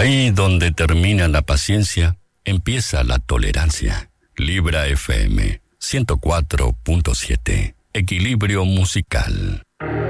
Ahí donde termina la paciencia, empieza la tolerancia. Libra FM 104.7. Equilibrio musical.